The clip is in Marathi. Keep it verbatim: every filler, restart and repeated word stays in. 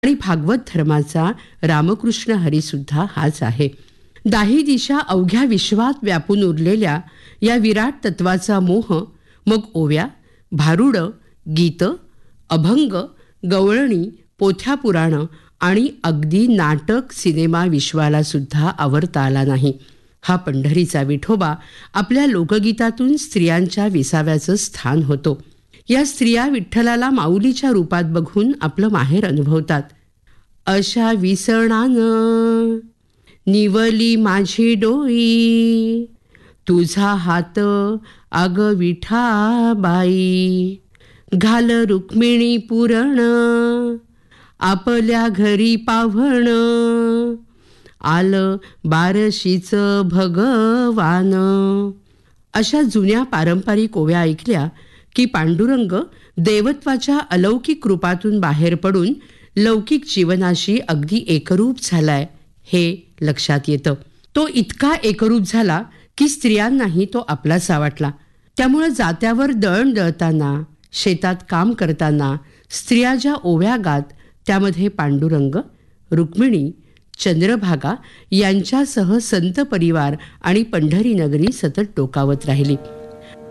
आणि भागवत धर्माचा रामकृष्ण हरी सुद्धा हाच आहे. दाही दिशा अवघ्या विश्वात व्यापून उरलेल्या या विराट तत्वाचा मोह मग ओव्या, भारुड, गीत, अभंग, गवळणी, पोथ्या पुराण आणि अगदी नाटक सिनेमा विश्वाला सुद्धा आवरता आला नाही. हा पंढरीचा विठोबा आपल्या लोकगीतातून स्त्रियांच्या विसाव्याचं स्थान होतो. या स्त्रिया विठ्ठलाला माऊलीच्या रूपात बघून आपलं माहेर अनुभवतात. अशा विसणानं निवली माझी डोई, तुझा हात आग विठाबाई, घाल रुक्मिणी पुरण आपल्या घरी पाव्हण, आलं बारशीचं भगवान. अशा जुन्या पारंपरिक ओव्या ऐकल्या की पांडुरंग देवत्वाच्या अलौकिक रूपातून बाहेर पडून लौकिक जीवनाशी अगदी एकरूप झालाय हे लक्षात येतं. तो इतका एकरूप झाला की स्त्रियांनाही तो आपलासा वाटला. त्यामुळे जात्यावर दळण दळताना, शेतात काम करताना स्त्रिया ज्या ओव्या गात त्यामध्ये पांडुरंग, रुक्मिणी, चंद्रभागा यांच्यासह संत परिवार आणि पंढरी नगरी सतत डोकावत राहिली.